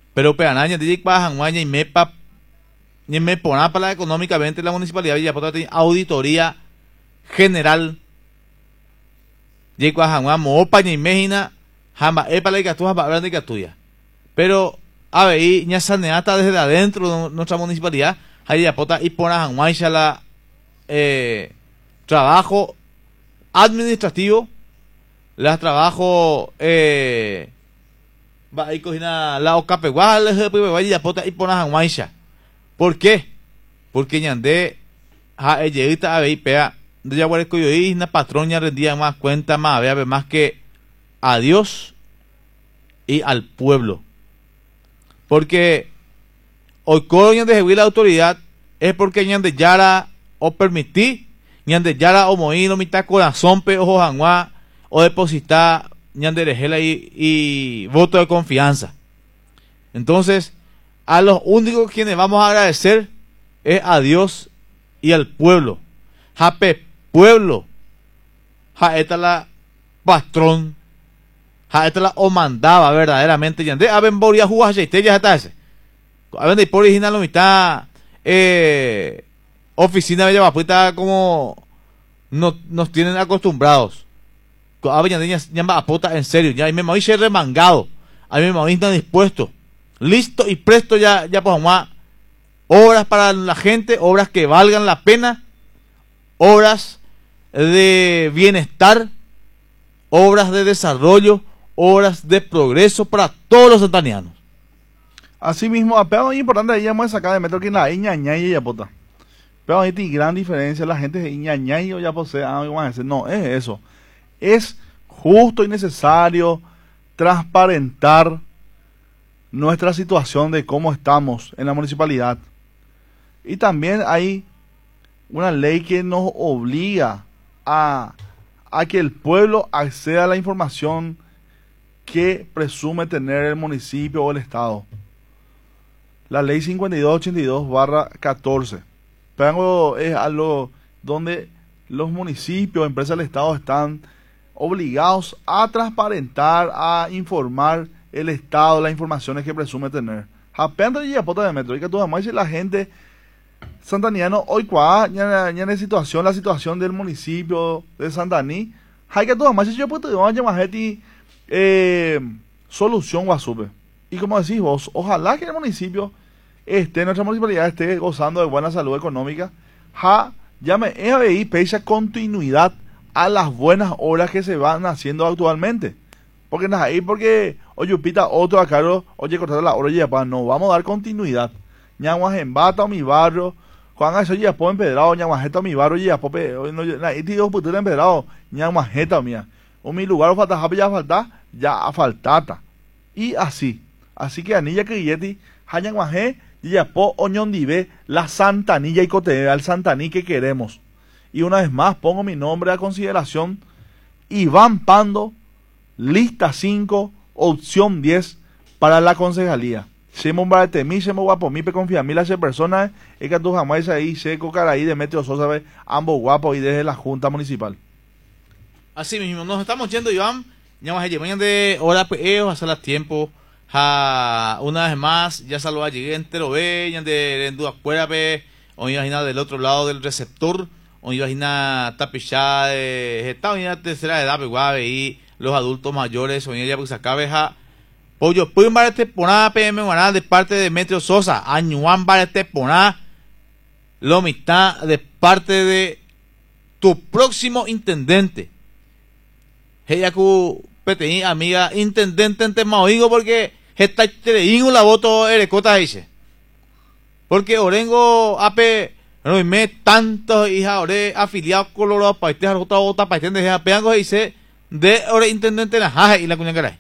Pero peanaña de para Hanguaña y me pona para económicamente la municipalidad de Villapota tiene auditoría general. Yekwa Hanguá moopa ni mejina jamba para la catuja para la catuya. Pero a ver, ya saneata desde adentro de nuestra municipalidad, Villapota y pona Hanguá la trabajo administrativo, las trabajo va ahí cogina la ocapegual Villapota y pona Hanguá. ¿Por qué? Porque ñande ja elleita a pea de yaguareco yo isna patroña rendía más cuenta más vea más que a Dios y al pueblo. Porque hoy coño de la autoridad es porque ñande yara o permití ñande yara o moí no mitad corazón pe ojo janguá o depositar ñande rejela y voto de confianza. Entonces a los únicos quienes vamos a agradecer es a Dios y al pueblo. Jape pueblo, jaeta la patrón, jaeta la o mandaba verdaderamente yande aben boria jugas ya está ese. Aben de por original lo mitad oficina de Yabapuita como nos tienen acostumbrados. Aben yamba apota en serio, ya me moí remangado, a mí me moí tan dispuesto. Listo y presto ya pues más obras para la gente, obras que valgan la pena, obras de bienestar, obras de desarrollo, obras de progreso para todos los santanianos. Asimismo, apego muy importante ahí vamos a sacar de metro que la Iñañay y Yapota. Pero ahí tiene gran diferencia la gente de Iñañay o Yapose, no, es eso. Es justo y necesario transparentar nuestra situación de cómo estamos en la municipalidad. Y también hay una ley que nos obliga a que el pueblo acceda a la información que presume tener el municipio o el estado. La ley 5282/14. Pero es algo donde los municipios, empresas del estado están obligados a transparentar, a informar el estado, las informaciones que presume tener. Apenas ya pota de metro y que tú además la gente santaniano hoy ya en situación, la situación del municipio de Santaní, hay que tú además yo puedo llamar solución guasupe. Y como decís vos, ojalá que el municipio nuestra municipalidad esté gozando de buena salud económica, llame EABI pecha continuidad a las buenas obras que se van haciendo actualmente. Porque nada, ahí porque oye pita otro acá, oye cortar la hora ya pa, no, vamos a dar continuidad. Ñaguas en bata o mi barrio, Juan eso ya po empedrado, ñaguajeta mi barrio ya po no ahí tío putura empedrado, ñaguajeta mía. O mi lugar falta ya a faltata. Y así que anilla que yeti, hañaguaje, ya po oñondive la santanilla y cote al santaní que queremos. Y una vez más pongo mi nombre a consideración, Iván Pando, lista 5, opción 10 para la concejalía. Semo Baratemi, Semo Guapomipe, confía en mí las personas, es que tú jamás ahí, Seco Caraí, Demetrio Sosa, ambos guapos y desde la Junta Municipal. Así mismo, nos estamos yendo, Iván. Ya vamos a llegar de hora, pues, hacer las tiempo. Una vez más, ya saludó a llegué entero, ve, ya de Endúa Cuérape, o imagina del otro lado del receptor, o imagina tapichada de esta unidad tercera edad, pues, y los adultos mayores, o ya pues acá veja. Pollo, pueden barete poná PM Guaná de parte de Demetrio Sosa, añuan barete poná, lo mitad de parte de tu próximo intendente. Heyaku PTI, amiga, intendente en Temaoigo, porque está treíngo la voto erecota dice. Porque Orengo ape no me tantos hija ore afiliados colorados para este otra vota para este de peango dice de ore intendente la jaja y la cuña caray.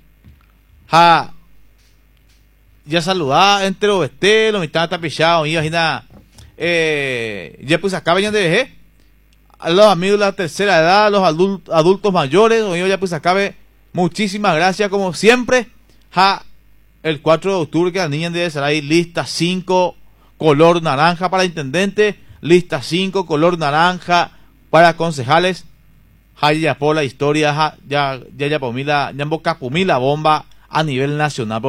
Ya saludaba entre los lo mitad tapichado y imagina ya pues acá ya de a los amigos de la tercera edad, los adultos mayores, o ya pues acabe, muchísimas gracias como siempre. El 4 de octubre que la niña debe estar ahí, lista 5, color naranja para intendente, lista 5, color naranja para concejales. Ya por la historia, ya por mí la bomba a nivel nacional.